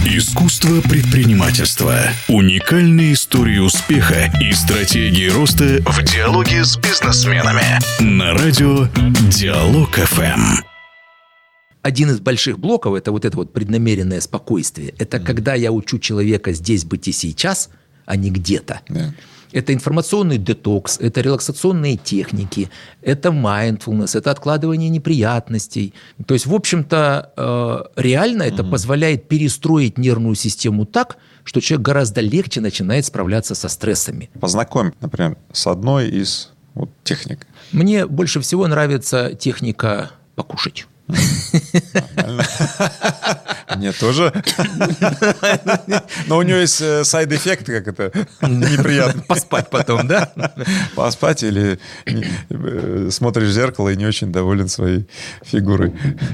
Искусство предпринимательства. Уникальные истории успеха и стратегии роста в диалоге с бизнесменами. На радио Диалог ФМ. Один из больших блоков – это вот это вот преднамеренное спокойствие. Это когда я учу человека здесь быть и сейчас, а не где-то. Да. Это информационный детокс, это релаксационные техники, это mindfulness, это откладывание неприятностей. То есть, в общем-то, реально это позволяет перестроить нервную систему так, что человек гораздо легче начинает справляться со стрессами. Познакомь, например, с одной из техник. Мне больше всего нравится техника покушать. Нормально. Мне тоже. Но у нее есть сайд-эффект, как это неприятно. Поспать потом, да? Поспать или смотришь в зеркало и не очень доволен своей фигурой.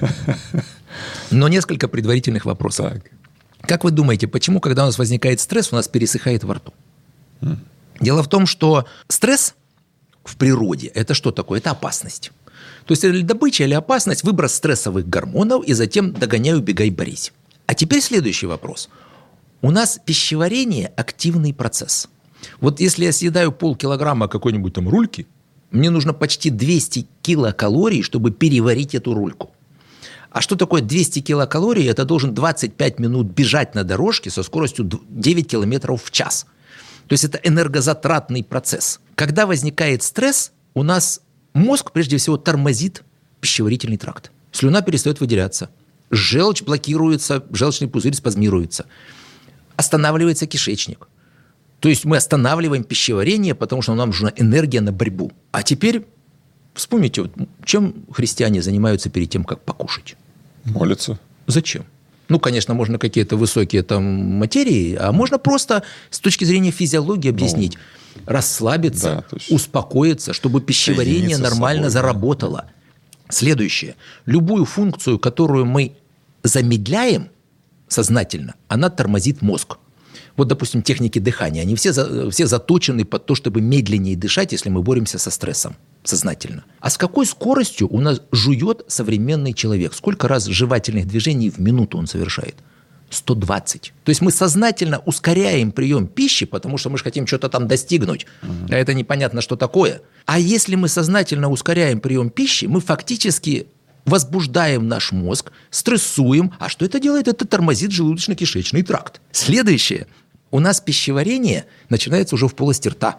Но несколько предварительных вопросов. Так. Как вы думаете, почему, когда у нас возникает стресс, у нас пересыхает во рту? Дело в том, что стресс в природе – это что такое? Это опасность. То есть, или добыча, или опасность, выброс стрессовых гормонов, и затем догоняй, убегай, борись. А теперь следующий вопрос. У нас пищеварение – активный процесс. Вот если я съедаю полкилограмма какой-нибудь там рульки, мне нужно почти 200 килокалорий, чтобы переварить эту рульку. А что такое 200 килокалорий? Это должен 25 минут бежать на дорожке со скоростью 9 километров в час. То есть, это энергозатратный процесс. Когда возникает стресс, у нас мозг, прежде всего, тормозит пищеварительный тракт. Слюна перестает выделяться. Желчь блокируется, желчный пузырь спазмируется. Останавливается кишечник. То есть мы останавливаем пищеварение, потому что нам нужна энергия на борьбу. А теперь вспомните, чем христиане занимаются перед тем, как покушать? Молятся. Зачем? Ну, конечно, можно какие-то высокие там материи, а можно просто с точки зрения физиологии объяснить. Расслабиться, успокоиться, чтобы пищеварение нормально заработало. Следующее. Любую функцию, которую мы замедляем сознательно, она тормозит мозг. Вот, допустим, техники дыхания. Они все заточены под то, чтобы медленнее дышать, если мы боремся со стрессом сознательно. А с какой скоростью у нас жует современный человек? Сколько раз жевательных движений в минуту он совершает? 120. То есть мы сознательно ускоряем прием пищи, потому что мы же хотим что-то там достигнуть. А это непонятно, что такое. А если мы сознательно ускоряем прием пищи, мы фактически возбуждаем наш мозг, стрессуем. А что это делает? Это тормозит желудочно-кишечный тракт. Следующее. У нас пищеварение начинается уже в полости рта.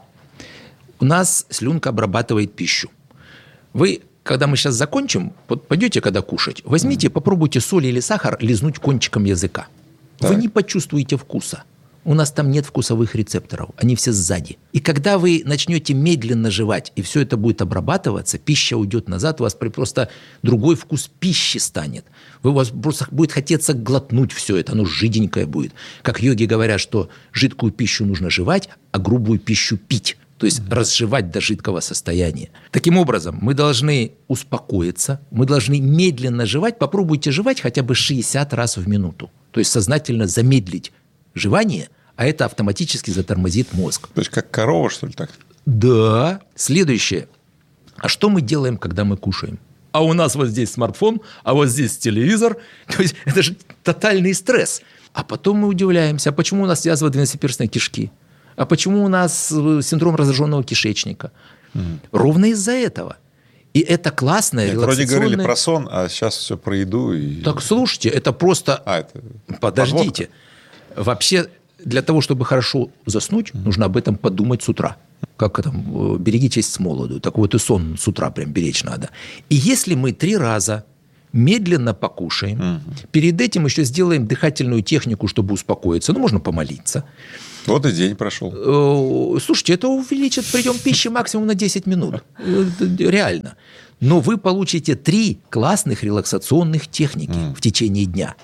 У нас слюнка обрабатывает пищу. Вы, когда мы сейчас закончим, пойдете когда кушать, возьмите, попробуйте соль или сахар лизнуть кончиком языка. Вы не почувствуете вкуса. У нас там нет вкусовых рецепторов, они все сзади. И когда вы начнете медленно жевать, и все это будет обрабатываться, пища уйдет назад, у вас просто другой вкус пищи станет. У вас просто будет хотеться глотнуть все это, оно жиденькое будет. Как йоги говорят, что жидкую пищу нужно жевать, а грубую пищу пить. То есть разжевать до жидкого состояния. Таким образом, мы должны успокоиться, мы должны медленно жевать. Попробуйте жевать хотя бы 60 раз в минуту. То есть сознательно замедлить жевание, а это автоматически затормозит мозг. То есть как корова, что ли, так? Да. Следующее. А что мы делаем, когда мы кушаем? А у нас вот здесь смартфон, а вот здесь телевизор. То есть это же тотальный стресс. А потом мы удивляемся, а почему у нас язва двенадцатиперстной кишки? А почему у нас синдром раздраженного кишечника? Ровно из-за этого. И это классное релаксационное... Вроде говорили про сон, а сейчас все про еду. Так слушайте, это просто... Подождите. Подводка. Вообще, для того, чтобы хорошо заснуть, нужно об этом подумать с утра. Как там, береги честь с молоду. Так вот и сон с утра прям беречь надо. И если мы 3 раза медленно покушаем, перед этим еще сделаем дыхательную технику, чтобы успокоиться, можно помолиться. Вот и день прошел. Слушайте, это увеличит прием пищи максимум на 10 минут. Реально. Но вы получите 3 классных релаксационных техники в течение дня.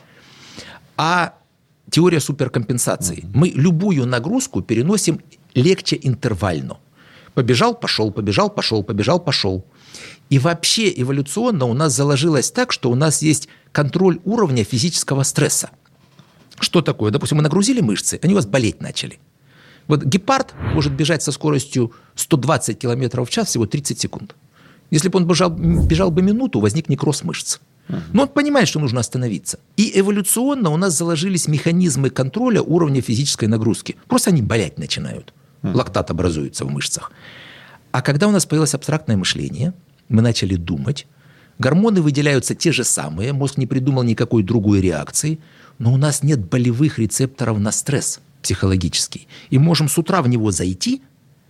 А теория суперкомпенсации. Мы любую нагрузку переносим легче интервально. Побежал, пошел, побежал, пошел, побежал, пошел. И вообще эволюционно у нас заложилось так, что у нас есть контроль уровня физического стресса. Что такое? Допустим, мы нагрузили мышцы, они у вас болеть начали. Вот гепард может бежать со скоростью 120 км в час всего 30 секунд. Если бы он бежал бы минуту, возник некроз мышц. Но он понимает, что нужно остановиться. И эволюционно у нас заложились механизмы контроля уровня физической нагрузки. Просто они болеть начинают. Лактат образуется в мышцах. А когда у нас появилось абстрактное мышление, мы начали думать, гормоны выделяются те же самые, мозг не придумал никакой другой реакции, но у нас нет болевых рецепторов на стресс психологический. И можем с утра в него зайти,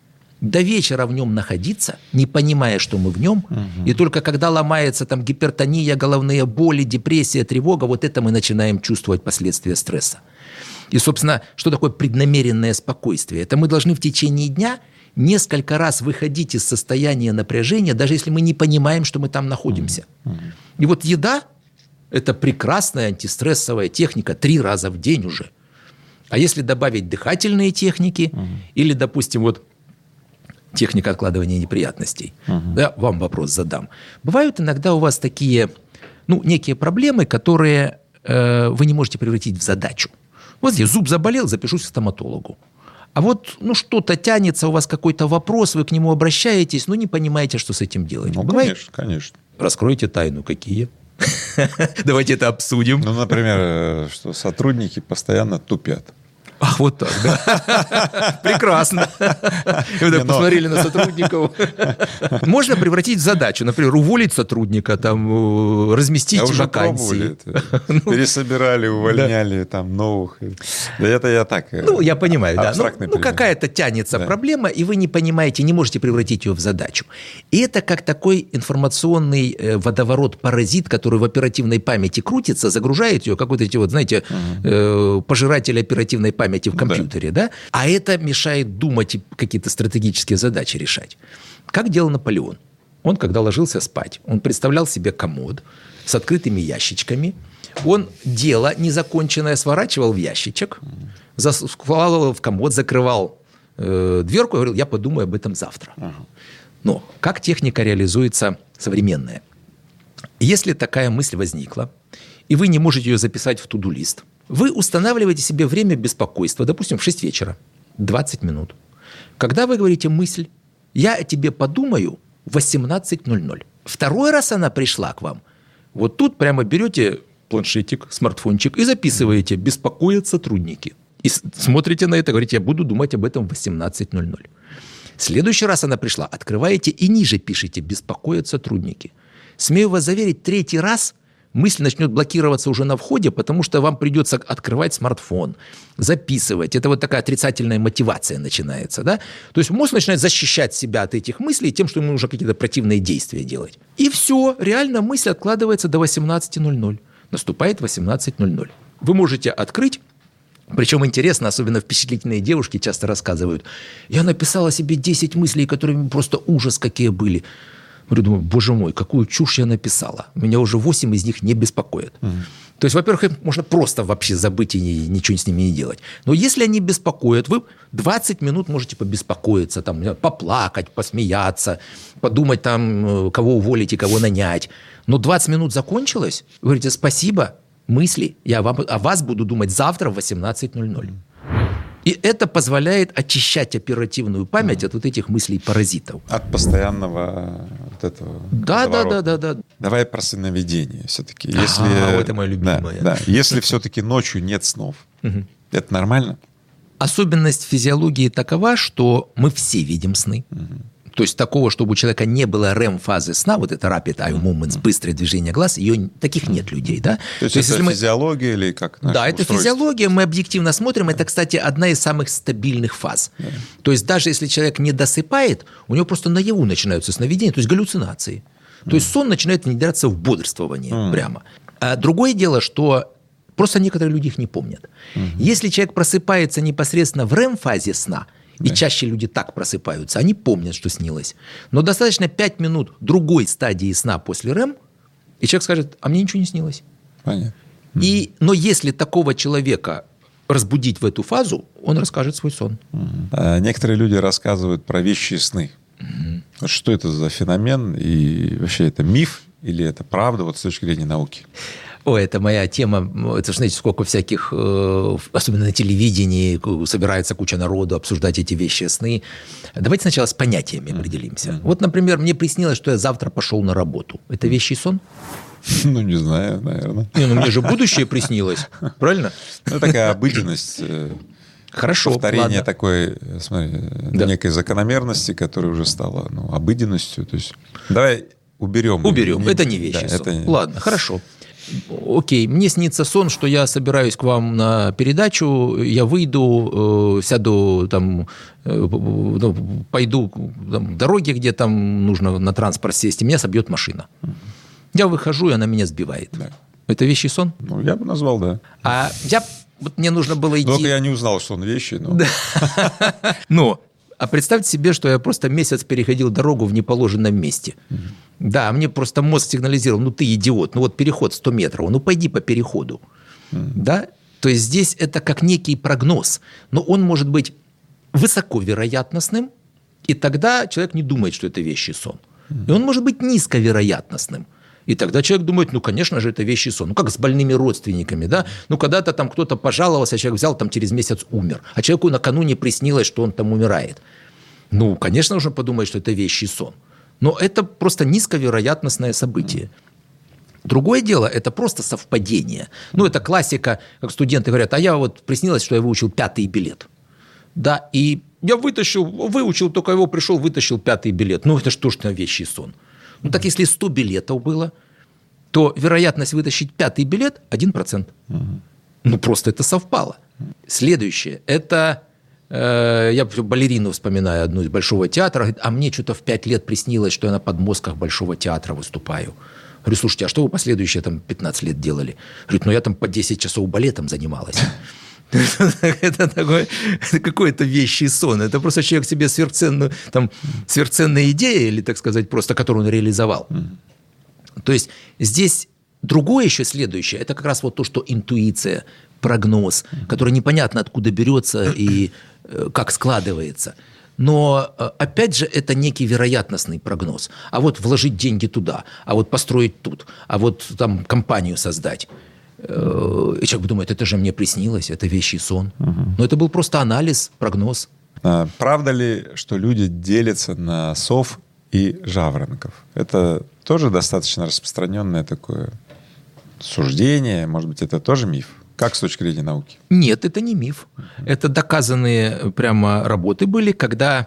до вечера в нем находиться, не понимая, что мы в нем, и только когда ломается там гипертония, головные боли, депрессия, тревога, вот это мы начинаем чувствовать последствия стресса. И, собственно, что такое преднамеренное спокойствие? Это мы должны в течение дня несколько раз выходить из состояния напряжения, даже если мы не понимаем, что мы там находимся. И вот еда – это прекрасная антистрессовая техника 3 раза в день уже. А если добавить дыхательные техники или, допустим, вот техника откладывания неприятностей, я вам вопрос задам. Бывают иногда у вас такие, некие проблемы, которые вы не можете превратить в задачу. Вот здесь зуб заболел, запишусь к стоматологу. А вот что-то тянется, у вас какой-то вопрос, вы к нему обращаетесь, но не понимаете, что с этим делать. Конечно. Раскройте тайну. Какие? Давайте это обсудим. Например, что сотрудники постоянно тупят. Ах, вот так, да? Прекрасно. Вы посмотрели на сотрудников. Можно превратить в задачу. Например, уволить сотрудника, там, разместить вакансии. Пересобирали, увольняли там новых. Да это я так. Я понимаю, да. Какая-то тянется проблема, и вы не понимаете, не можете превратить ее в задачу. И это как такой информационный водоворот-паразит, который в оперативной памяти крутится, загружает ее, как вот эти вот, знаете, пожиратели оперативной памяти в компьютере, да? А это мешает думать и какие-то стратегические задачи решать. Как делал Наполеон? Он, когда ложился спать, он представлял себе комод с открытыми ящичками. Он дело незаконченное сворачивал в ящичек, складывал в комод, закрывал дверку и говорил, я подумаю об этом завтра. Но как техника реализуется современная? Если такая мысль возникла, и вы не можете ее записать в туду-лист, вы устанавливаете себе время беспокойства, допустим, в 6 вечера, 20 минут. Когда вы говорите мысль, я о тебе подумаю в 18:00. Второй раз она пришла к вам. Вот тут прямо берете планшетик, смартфончик и записываете «беспокоят сотрудники». И смотрите на это, говорите, я буду думать об этом в 18:00. В следующий раз она пришла, открываете и ниже пишите «беспокоят сотрудники». Смею вас заверить, 3-й раз мысль начнет блокироваться уже на входе, потому что вам придется открывать смартфон, записывать. Это вот такая отрицательная мотивация начинается. Да? То есть мозг начинает защищать себя от этих мыслей тем, что ему нужно какие-то противные действия делать. И все, реально мысль откладывается до 18:00. Наступает 18:00. Вы можете открыть, причем интересно, особенно впечатлительные девушки часто рассказывают, я написала себе 10 мыслей, которые просто ужас какие были. Я думаю, боже мой, какую чушь я написала. Меня уже 8 из них не беспокоят. То есть, во-первых, их можно просто вообще забыть и ничего с ними не делать. Но если они беспокоят, вы 20 минут можете побеспокоиться, там, поплакать, посмеяться, подумать, там, кого уволить и кого нанять. Но 20 минут закончилось, вы говорите, спасибо, мысли, я о вас буду думать завтра в 18:00. И это позволяет очищать оперативную память от вот этих мыслей-паразитов. От постоянного вот этого водоворота. Да. Давай про сновидение все-таки. Это мое любимое. Да. Если все-таки ночью нет снов, это нормально? Особенность физиологии такова, что мы все видим сны. То есть такого, чтобы у человека не было REM-фазы сна, вот это Rapid Eye Movements, быстрое движение глаз, таких нет людей. Да? То есть это физиология или как? Да, это физиология, мы объективно смотрим, это, кстати, одна из самых стабильных фаз. То есть даже если человек не досыпает, у него просто наяву начинаются сновидения, то есть галлюцинации. То есть сон начинает внедряться в бодрствование прямо. А другое дело, что просто некоторые люди их не помнят. Если человек просыпается непосредственно в REM-фазе сна, и чаще люди так просыпаются, они помнят, что снилось. Но достаточно 5 минут другой стадии сна после РЭМ, и человек скажет, а мне ничего не снилось. Понятно. Но если такого человека разбудить в эту фазу, он расскажет свой сон. Некоторые люди рассказывают про вещие сны. Что это за феномен? И вообще это миф или это правда вот с точки зрения науки? Это моя тема. Это, знаете, сколько всяких, особенно на телевидении, собирается куча народу обсуждать эти вещи, сны. Давайте сначала с понятиями определимся. Вот, например, мне приснилось, что я завтра пошел на работу. Это вещий сон? Ну, не знаю, наверное. Мне же будущее приснилось. Правильно? Ну, такая обыденность. Хорошо. Повторение такой, смотри, некой закономерности, которая уже стала обыденностью. То есть, давай уберем. Это не вещий сон. Ладно, хорошо. Окей, мне снится сон, что я собираюсь к вам на передачу, я выйду, сяду там, пойду там, дороги, где там нужно на транспорт сесть, и меня собьет машина. Я выхожу, и она меня сбивает. Да. Это вещий сон? Ну, я бы назвал, да. А мне нужно было идти... Только я не узнал, что он вещий, но... А представьте себе, что я просто месяц переходил дорогу в неположенном месте. Да, мне просто мозг сигнализировал, ты идиот, вот переход 100 метров, пойди по переходу. Да? То есть здесь это как некий прогноз, но он может быть высоковероятностным, и тогда человек не думает, что это вещий сон. И он может быть низковероятностным. И тогда человек думает, конечно же, это вещий сон. Как с больными родственниками, да? Когда-то там кто-то пожаловался, человек взял, там через месяц умер. А человеку накануне приснилось, что он там умирает. Конечно, нужно подумать, что это вещий сон. Но это просто низковероятностное событие. Другое дело, это просто совпадение. Это классика, как студенты говорят, я приснилось, что я выучил 5-й билет. Да, и я выучил, только его пришел, вытащил 5-й билет. Это что ж на вещий сон? Так если 100 билетов было, то вероятность вытащить 5-й билет 1%. Просто это совпало. Следующее. Это я балерину вспоминаю, одну из Большого театра. Говорит, мне что-то в 5 лет приснилось, что я на подмостках Большого театра выступаю. Говорю, слушайте, а что вы последующие 15 лет делали? Говорит, я там по 10 часов балетом занималась. Это какой-то вещий сон. Это просто человек себе сверхценная идея, или, так сказать, просто которую он реализовал. То есть здесь другое еще следующее. Это как раз то, что интуиция, прогноз, который непонятно откуда берется и как складывается. Но, опять же, это некий вероятностный прогноз. А вложить деньги туда, а построить тут, а там компанию создать. И человек думает, это же мне приснилось, это вещий сон. Но это был просто анализ, прогноз. Правда ли, что люди делятся на сов и жаворонков? Это тоже достаточно распространенное такое суждение, может быть, это тоже миф? Как с точки зрения науки? Нет, это не миф. Это доказанные прямо работы были, когда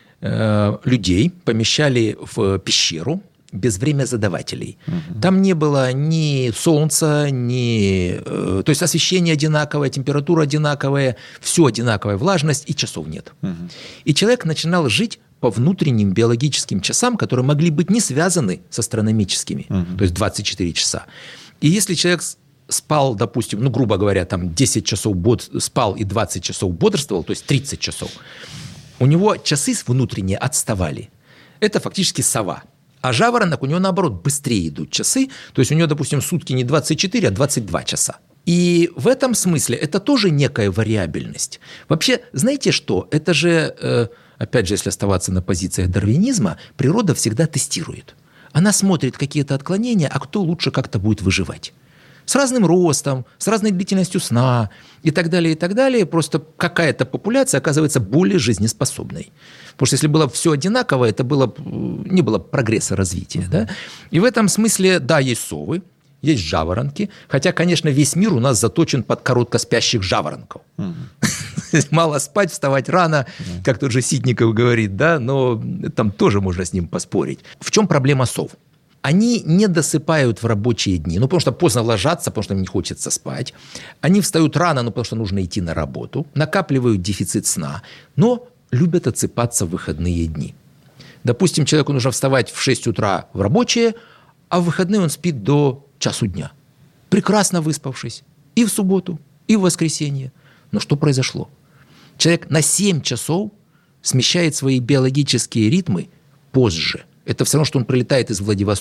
людей помещали в пещеру без времязадавателей. Там не было ни солнца, то есть освещение одинаковое, температура одинаковая, все одинаковая, влажность, и часов нет. И человек начинал жить по внутренним биологическим часам, которые могли быть не связаны с астрономическими, то есть 24 часа. И если человек спал, допустим, грубо говоря, 10 часов спал и 20 часов бодрствовал, то есть 30 часов, у него часы внутренние отставали. Это фактически сова. А жаворонок, у него, наоборот, быстрее идут часы. То есть у него, допустим, сутки не 24, а 22 часа. И в этом смысле это тоже некая вариабельность. Вообще, знаете что? Это же, опять же, если оставаться на позициях дарвинизма, природа всегда тестирует. Она смотрит какие-то отклонения, а кто лучше как-то будет выживать. С разным ростом, с разной длительностью сна и так далее, просто какая-то популяция оказывается более жизнеспособной. Потому что если было все одинаково, это не было прогресса развития. Да? И в этом смысле, да, есть совы, есть жаворонки, хотя, конечно, весь мир у нас заточен под короткоспящих жаворонков. Мало спать, вставать рано, как тот же Ситников говорит, да, но там тоже можно с ним поспорить. В чем проблема сов? Они не досыпают в рабочие дни, потому что поздно ложатся, потому что им не хочется спать. Они встают рано, потому что нужно идти на работу, накапливают дефицит сна, но любят отсыпаться в выходные дни. Допустим, человеку нужно вставать в 6 утра в рабочие, а в выходные он спит до часу дня. Прекрасно выспавшись и в субботу, и в воскресенье. Но что произошло? Человек на 7 часов смещает свои биологические ритмы позже. Это все равно, что он прилетает из Владивостока